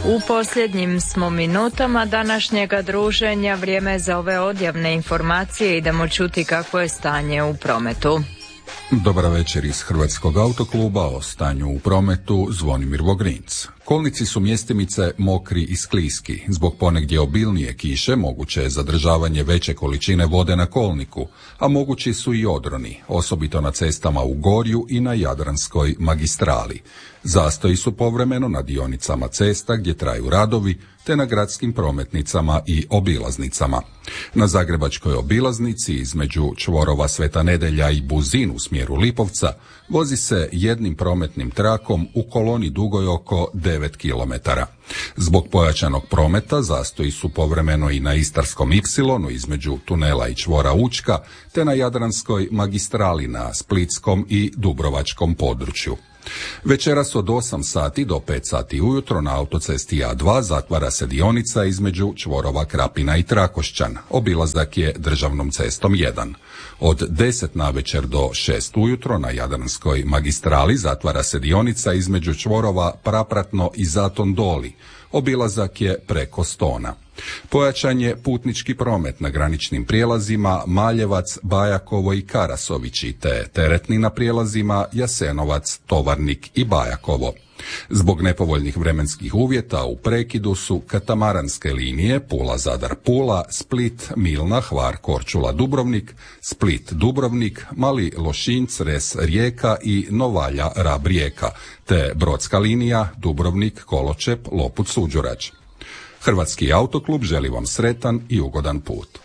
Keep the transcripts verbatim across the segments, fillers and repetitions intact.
U posljednjim smo minutama današnjega druženja, vrijeme je za ove odjavne informacije. Idemo čuti kakvo je stanje u prometu. Dobar večer iz Hrvatskog autokluba. O stanju u prometu Zvonimir Vogrinc. Kolnici su mjestimice mokri i skliski. Zbog ponegdje obilnije kiše moguće je zadržavanje veće količine vode na kolniku, a mogući su i odroni, osobito na cestama u Gorju i na Jadranskoj magistrali. Zastoji su povremeno na dionicama cesta gdje traju radovi, te na gradskim prometnicama i obilaznicama. Na zagrebačkoj obilaznici između čvorova Sveta Nedelja i Buzin u smjeru Lipovca vozi se jednim prometnim trakom u koloni dugoj oko devet kilometara. Zbog pojačanog prometa zastoji su povremeno i na Istarskom ipsilonu između tunela i čvora Učka, te na Jadranskoj magistrali na Splitskom i Dubrovačkom području. Večeras od osam sati do pet sati ujutro na autocesti A dva zatvara se dionica između čvorova Krapina i Trakošćan. Obilazak je državnom cestom jedan. Od deset navečer do šest ujutro na Jadranskoj magistrali zatvara se dionica između čvorova Prapratno i Zaton Doli. Obilazak je preko Stona. Pojačan je putnički promet na graničnim prijelazima Maljevac, Bajakovo i Karasovići, te teretni na prijelazima Jasenovac, Tovarnik i Bajakovo. Zbog nepovoljnih vremenskih uvjeta u prekidu su katamaranske linije Pula-Zadar-Pula, Split-Milna, Hvar-Korčula-Dubrovnik, Split-Dubrovnik, Mali Lošinj-Cres-Rijeka i Novalja-Rab-Rijeka, te brodska linija Dubrovnik-Koločep-Lopud-Suđurač. Hrvatski autoklub želi vam sretan i ugodan put.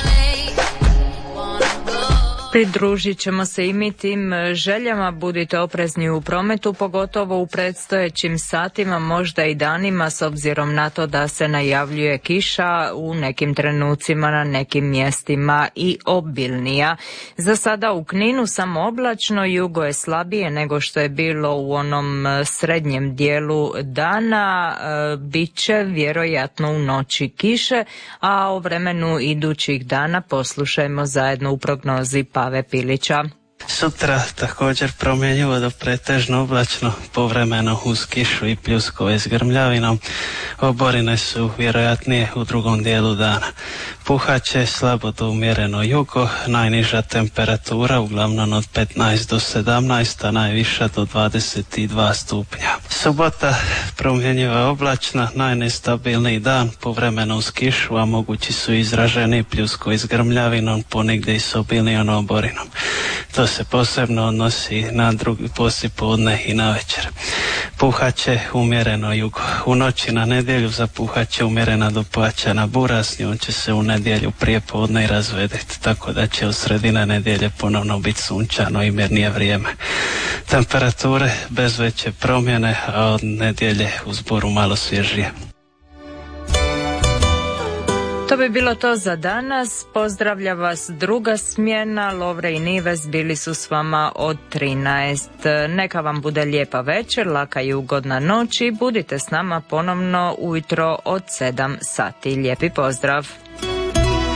Pridružit ćemo se i mi tim željama. Budite oprezni u prometu, pogotovo u predstojećim satima, možda i danima, s obzirom na to da se najavljuje kiša u nekim trenucima na nekim mjestima i obilnija. Za sada u Kninu samo oblačno, jugo je slabije nego što je bilo u onom srednjem dijelu dana. E, Biće vjerojatno u noći kiše, a o vremenu idućih dana poslušajmo zajedno u prognozi Pave Pilića. Sutra također promjenjivo do pretežno oblačno, povremeno uz kišu i pljuskove s grmljavinom. Oborine su vjerojatnije u drugom dijelu dana. Puhaće slabo do umjereno jugo, najniža temperatura uglavnom od petnaest do sedamnaest, a najviša do dvadeset dva stupnja. Subota promjenjiva oblačna, najnestabilniji dan, povremeno uz kišu, a mogući su izraženi pljuskovi s grmljavinom, ponegdje i s obilnijom oborinom. To se posebno odnosi na drugi poslijepodne i na večer. Puhaće umjereno jugo. U noći na nedjelju zapuhaće umjerena do pojačana bura, s njom će se u nedjelju prije podne i razvedeti, tako da će od sredine nedjelje ponovno biti sunčano i mirnije vrijeme. Temperature bez veće promjene, a od nedjelje u zboru malo svježije. To bi bilo to za danas. Pozdravlja vas druga smjena. Lovre i Nives bili su s vama od trinaest. Neka vam bude lijepa večer, laka i ugodna noć i budite s nama ponovno ujutro od sedam sati. Lijepi pozdrav.